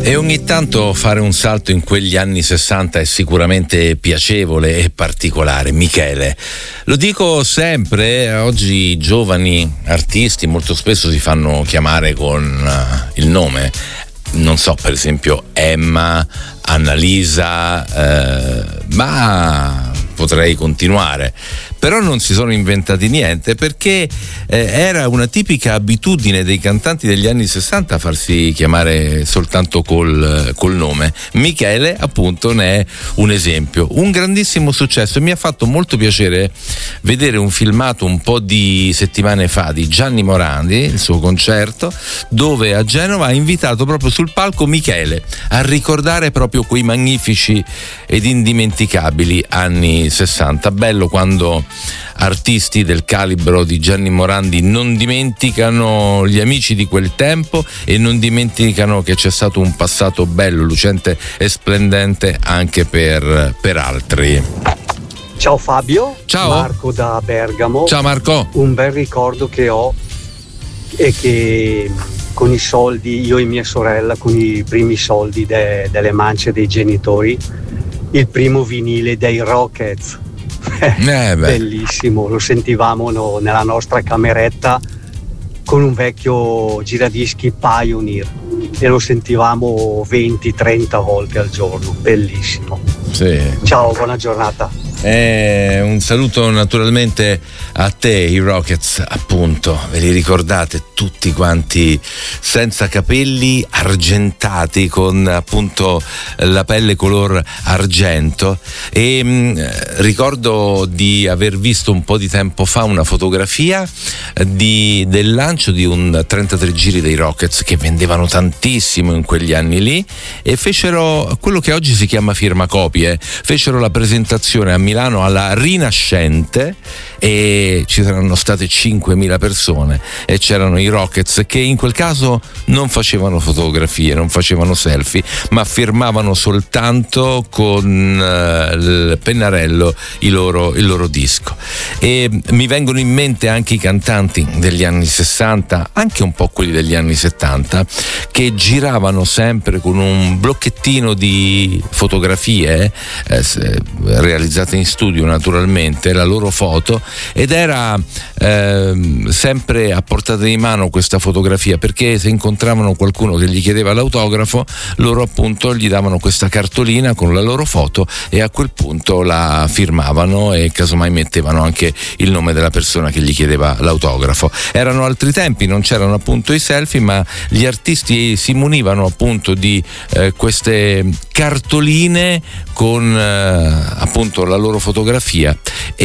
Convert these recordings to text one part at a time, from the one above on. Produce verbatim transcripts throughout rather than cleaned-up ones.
E ogni tanto fare un salto in quegli anni sessanta è sicuramente piacevole e particolare. Michele, lo dico sempre, oggi i giovani artisti molto spesso si fanno chiamare con uh, il nome, non so, per esempio Emma, Annalisa, eh, ma potrei continuare. Però non si sono inventati niente, perché eh, era una tipica abitudine dei cantanti degli anni sessanta farsi chiamare soltanto col, col nome. Michele appunto ne è un esempio, un grandissimo successo, e mi ha fatto molto piacere vedere un filmato un po' di settimane fa di Gianni Morandi, il suo concerto, dove a Genova ha invitato proprio sul palco Michele a ricordare proprio quei magnifici ed indimenticabili anni sessanta. Bello quando artisti del calibro di Gianni Morandi non dimenticano gli amici di quel tempo e non dimenticano che c'è stato un passato bello, lucente e splendente anche per, per altri. Ciao Fabio, ciao Marco da Bergamo. Ciao Marco. Un bel ricordo che ho è che con i soldi, io e mia sorella, con i primi soldi de, delle mance dei genitori, il primo vinile dei Rockets. Eh, bellissimo, lo sentivamo no, nella nostra cameretta con un vecchio giradischi Pioneer e lo sentivamo venti trenta volte al giorno. Bellissimo. Sì. Ciao, buona giornata. Eh, un saluto naturalmente a te, i Rockets, appunto, ve li ricordate tutti quanti, senza capelli, argentati, con appunto la pelle color argento. E mh, ricordo di aver visto un po' di tempo fa una fotografia di, del lancio di un trentatré giri dei Rockets, che vendevano tantissimo in quegli anni lì, e fecero quello che oggi si chiama firmacopie, fecero la presentazione a Milano alla Rinascente e ci saranno state cinquemila persone e c'erano i Rockets, che in quel caso non facevano fotografie, non facevano selfie, ma firmavano soltanto con uh, il pennarello il loro, il loro disco. E mi vengono in mente anche i cantanti degli anni sessanta, anche un po' quelli degli anni settanta, che giravano sempre con un blocchettino di fotografie eh, realizzate in studio, naturalmente, la loro foto, ed era eh, sempre a portata di mano questa fotografia, perché se incontravano qualcuno che gli chiedeva l'autografo, loro appunto gli davano questa cartolina con la loro foto e a quel punto la firmavano e casomai mettevano anche il nome della persona che gli chiedeva l'autografo. Erano altri tempi, non c'erano appunto i selfie, ma gli artisti si munivano appunto di eh, queste cartoline con eh, appunto la loro fotografia,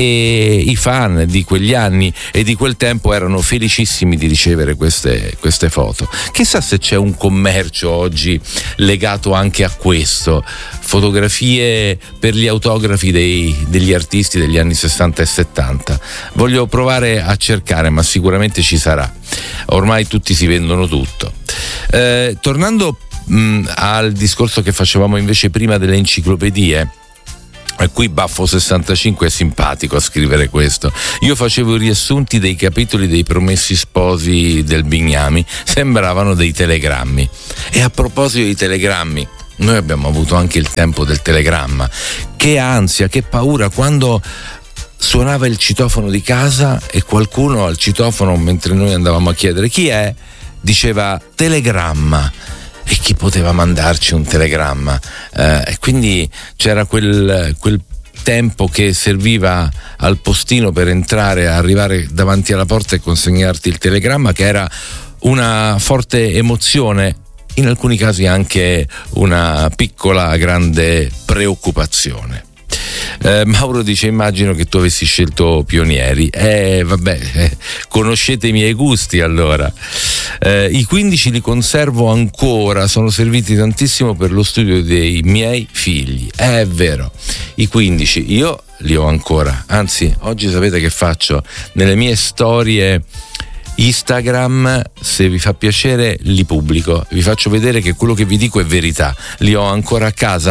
e i fan di quegli anni e di quel tempo erano felicissimi di ricevere queste, queste foto. Chissà se c'è un commercio oggi legato anche a questo, fotografie per gli autografi dei, degli artisti degli anni sessanta e settanta. Voglio provare a cercare, ma sicuramente ci sarà, ormai tutti si vendono tutto. Eh, tornando mh, al discorso che facevamo invece prima delle enciclopedie, a cui Baffo sessantacinque è simpatico a scrivere questo. Io facevo i riassunti dei capitoli dei Promessi Sposi del Bignami, sembravano dei telegrammi. E a proposito di telegrammi, noi abbiamo avuto anche il tempo del telegramma. Che ansia, che paura quando suonava il citofono di casa e qualcuno al citofono, mentre noi andavamo a chiedere chi è, diceva telegramma. E chi poteva mandarci un telegramma? Eh, e quindi c'era quel, quel tempo che serviva al postino per entrare, arrivare davanti alla porta e consegnarti il telegramma, che era una forte emozione, in alcuni casi anche una piccola grande preoccupazione. Eh, Mauro dice: immagino che tu avessi scelto Pionieri. Eh vabbè, eh, conoscete i miei gusti allora. Eh, i quindici li conservo ancora, sono serviti tantissimo per lo studio dei miei figli. Eh, è vero, i quindici io li ho ancora, anzi oggi sapete che faccio? Nelle mie storie Instagram, se vi fa piacere, li pubblico, vi faccio vedere che quello che vi dico è verità, li ho ancora a casa.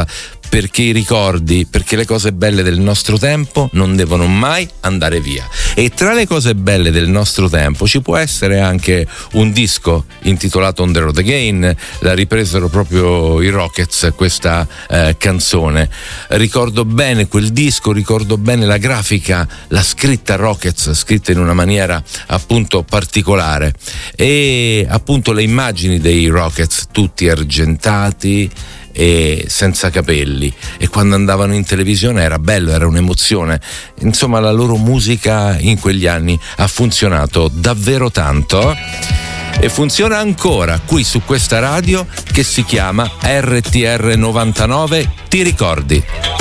perché i ricordi, perché le cose belle del nostro tempo non devono mai andare via. E tra le cose belle del nostro tempo ci può essere anche un disco intitolato On the Road Again. La ripresero proprio i Rockets questa eh, canzone. Ricordo bene quel disco, ricordo bene la grafica, la scritta Rockets, scritta in una maniera appunto particolare, e appunto le immagini dei Rockets tutti argentati e senza capelli, e quando andavano in televisione era bello, era un'emozione. Insomma, la loro musica in quegli anni ha funzionato davvero tanto e funziona ancora qui su questa radio che si chiama R T R novantanove. Ti ricordi?